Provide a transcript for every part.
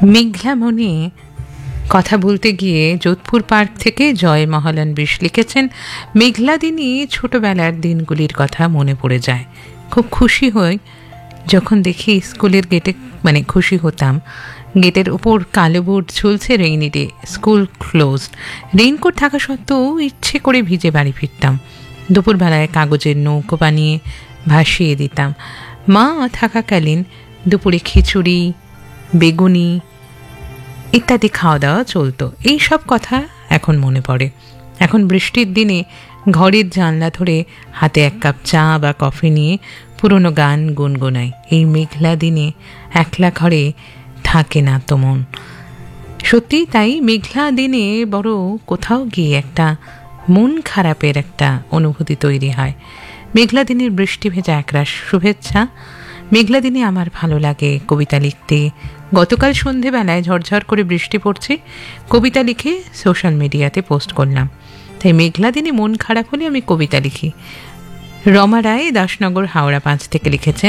মেঘলা মনে কথা বলতে গিয়ে যোধপুর পার্ক থেকে জয় মহলানবিশ লিখেছেন, মেঘলা দিনই ছোটবেলার দিনগুলির কথা মনে পড়ে যায়। খুব খুশি হই যখন দেখি স্কুলের গেটে, খুশি হতাম গেটের ওপর কালো বোর্ড ঝুলছে, rainy day, school close. Raincoat থাকা সত্ত্বেও ইচ্ছে করে ভিজে বাড়ি ফিরতাম। দুপুরবেলায় কাগজের নৌকো বানিয়ে ভাসিয়ে দিতাম। মা থাকাকালীন দুপুরে খিচুড়ি, বেগুনি ইত্যাদি খাওয়া দাওয়া চলতো। এই সব কথা এখন মনে পড়ে। এখন বৃষ্টির দিনে ঘরের জানলা ধরে হাতে এক কাপ চা বা কফি নিয়ে পুরনো গান গুনগুনাই। এই মেঘলা দিনে একলা ঘরে থাকে না তো মন। সত্যি তাই, মেঘলা দিনে বড় কোথাও গিয়ে একটা মন খারাপের একটা অনুভূতি তৈরি হয়। মেঘলা দিনের বৃষ্টি ভেজা একরাশ শুভেচ্ছা। মেঘলা দিনে আমার ভালো লাগে কবিতা লিখতে। গতকাল সন্ধেবেলায় ঝরঝর করে বৃষ্টি পড়ছে, কবিতা লিখে সোশ্যাল মিডিয়াতে পোস্ট করলাম। তাই মেঘলা দিনে মন খারাপ হলে আমি কবিতা লিখি। রমা রায় দাসনগর হাওড়া 5 থেকে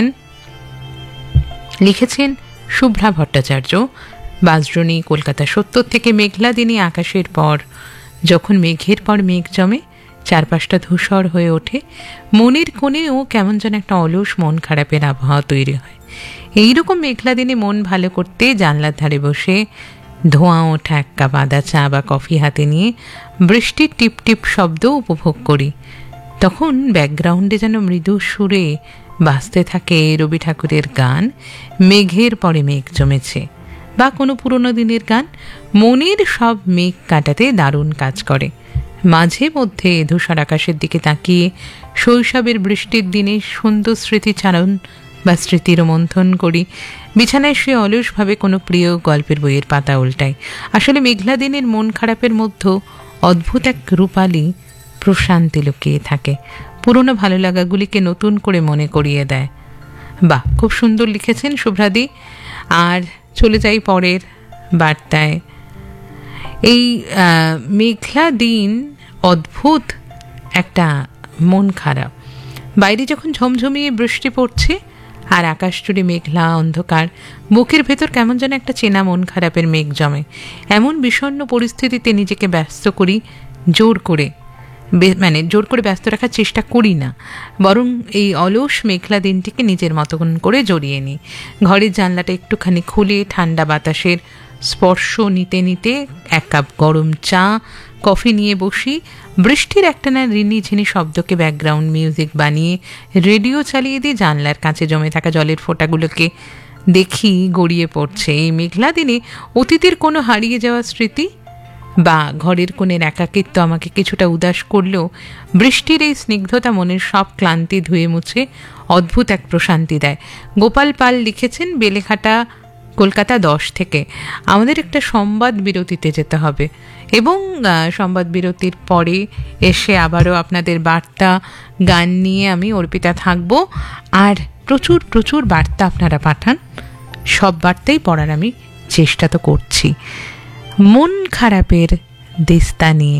লিখেছেন শুভ্রা ভট্টাচার্য বাজরণী কলকাতা 70 থেকে। মেঘলা দিনে আকাশের পর যখন মেঘের পর মেঘ জমে, চারপাশটা ধূসর হয়ে ওঠে, মনের কোণেও কেমন যেন একটা অলস মন খারাপের আবহাওয়া তৈরি হয়। এইরকম মেঘলা দিনে মন ভালো করতে জানলার ধারে বসে ধোঁয়া ওঠা এক কাপ আদা চা বা কফি হাতে নিয়ে বৃষ্টির টিপ টিপ শব্দ উপভোগ করি। তখন ব্যাকগ্রাউন্ডে যেন মৃদু সুরে বাজতে থাকে রবি ঠাকুরের গান, মেঘের পরে মেঘ জমেছে, বা কোনো পুরনো দিনের গান। মনের সব মেঘ কাটাতে দারুণ কাজ করে। মাঝে মধ্যে ধূসর আকাশের দিকে তাকিয়ে শৈশবের বৃষ্টির দিনে সুন্দর স্মৃতিচারণ বা স্মৃতির মন্থন করি। বিছানায় শুয়ে অলসভাবে কোনো প্রিয় গল্পের বইয়ের পাতা উল্টাই। আসলে মেঘলা দিনের মন খারাপের মধ্যে অদ্ভুত এক রূপালী প্রশান্তি লুকিয়ে থাকে। পুরনো ভালো লাগাগুলিকে নতুন করে মনে করিয়ে দেয়। বাহ, খুব সুন্দর লিখেছেন শুভ্রাদি। আর চলে যাই পরের বার্তায়। এই মেঘলা দিন অদ্ভুত একটা মন খারাপ। বাইরে যখন ঝমঝমিয়ে বৃষ্টি পড়ছে আর আকাশ জুড়ে মেঘলা অন্ধকার, বুকের ভেতর কেমন যেন একটা চেনা মন খারাপের মেঘ জমে। এমন বিষণ্ণ পরিস্থিতিতে নিজেকে ব্যস্ত করি, জোর করে ব্যস্ত রাখার চেষ্টা করি না, বরং এই অলস মেঘলা দিনটিকে নিজের মতন করে জড়িয়ে নিই। ঘরের জানলাটা একটুখানি খুলে ঠান্ডা বাতাসের স্পর্শ নিতে নিতে এক কাপ গরম চা কফি নিয়ে বসি। বৃষ্টির একটানা রিনি ঝিনি শব্দকে ব্যাকগ্রাউন্ড মিউজিক বানিয়ে রেডিও চালিয়ে দিয়ে জানলার কাছে জমে থাকা জলের ফোঁটাগুলোকে দেখি গড়িয়ে পড়ছে। এই মেঘলা দিনে অতীতের কোনো হারিয়ে যাওয়া স্মৃতি বা ঘরের কোণের একাকিত্ব আমাকে কিছুটা উদাস করলেও বৃষ্টির এই স্নিগ্ধতা মনের সব ক্লান্তি ধুয়ে মুছে অদ্ভুত এক প্রশান্তি দেয়। গোপাল পাল লিখেছেন বেলেঘাটা কলকাতা 10 থেকে। আমাদের একটা সংবাদ বিরতিতে যেতে হবে এবং সংবাদ বিরতির পরে এসে আবারও আপনাদের বার্তা গান নিয়ে আমি অর্পিতা থাকবো। আর প্রচুর প্রচুর বার্তা আপনারা পাঠান, সব বার্তাই পড়ার আমি চেষ্টা তো করছি। মন খারাপের দিস্তা নিয়ে